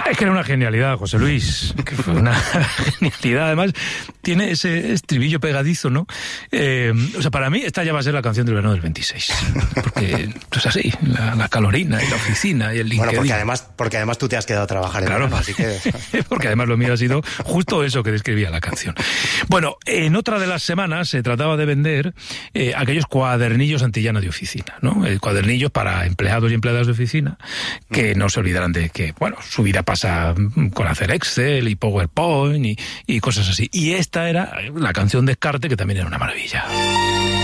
Es que era una genialidad, José Luis, que fue una genialidad. Además, tiene ese estribillo pegadizo, ¿no? O sea, para mí esta ya va a ser la canción del verano del 26. Porque es así, la calorina y la oficina y el LinkedIn. Bueno, porque además tú te has quedado a trabajar en verano, así que... Porque además lo mío ha sido justo eso que describía la canción. Bueno, en otra de las semanas se trataba de vender aquellos cuadernillos antillana de oficina, ¿no? Cuadernillos para empleados y empleadas de oficina que no se olvidarán de que, bueno, su vida pasa con hacer Excel y PowerPoint y cosas así. Y esta era la canción Descarte, que también era una maravilla.